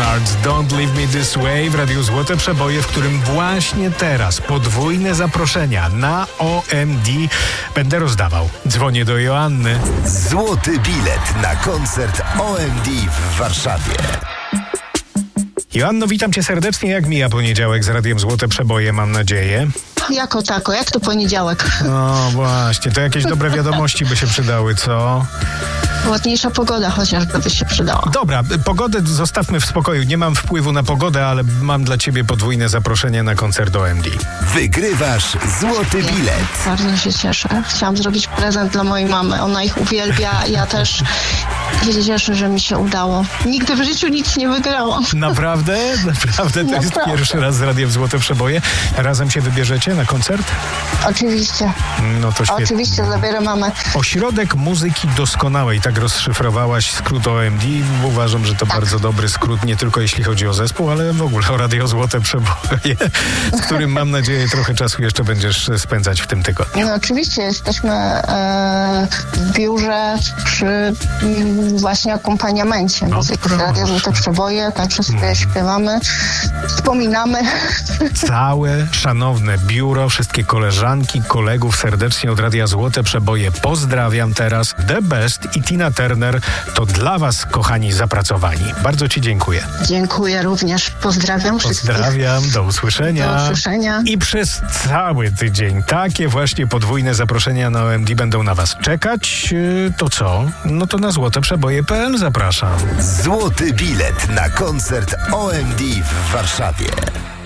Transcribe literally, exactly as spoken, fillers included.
Hearts, Don't Leave Me This Way w Radiu Złote Przeboje, w którym właśnie teraz podwójne zaproszenia na O M D będę rozdawał. Dzwonię do Joanny. Złoty bilet na koncert O M D w Warszawie. Joanno, witam cię serdecznie. Jak mija poniedziałek z Radiem Złote Przeboje, mam nadzieję? Jako tako, jak to poniedziałek? No właśnie, to jakieś dobre wiadomości by się przydały, co? Ładniejsza pogoda chociażby by się przydała. Dobra, pogodę zostawmy w spokoju. Nie mam wpływu na pogodę, ale mam dla ciebie podwójne zaproszenie na koncert O M D. Wygrywasz złoty bilet. Bardzo się cieszę. Chciałam zrobić prezent dla mojej mamy. Ona ich uwielbia. Ja też się cieszę, że mi się udało. Nigdy w życiu nic nie wygrałam. Naprawdę? Naprawdę? To jest Naprawdę. pierwszy raz z Radiem Złote Przeboje. Razem się wybierzecie na koncert? Oczywiście. No to świetnie. Oczywiście zabierę mamę. Ośrodek Muzyki Doskonałej, tak rozszyfrowałaś skrót O M D. Uważam, że to Tak. bardzo dobry skrót, nie tylko jeśli chodzi o zespół, ale w ogóle o Radio Złote Przeboje, z którym mam nadzieję trochę czasu jeszcze będziesz spędzać w tym tygodniu. No oczywiście, jesteśmy e, w biurze przy mm, właśnie akompaniamencie No, muzyki proszę. Radio Złote Przeboje, także sobie śpiewamy, wspominamy. Całe szanowne biuro, wszystkie koleżanki, kolegów serdecznie od Radia Złote Przeboje pozdrawiam teraz. The Best i Tina Turner to dla was, kochani, zapracowani. Bardzo ci dziękuję. Dziękuję również, pozdrawiam wszystkich. Pozdrawiam, do usłyszenia. Do usłyszenia. I przez cały tydzień takie właśnie podwójne zaproszenia na O M D będą na was czekać. Yy, To co? No to na złoteprzeboje kropka p l zapraszam. Złoty bilet na koncert O M D w Warszawie.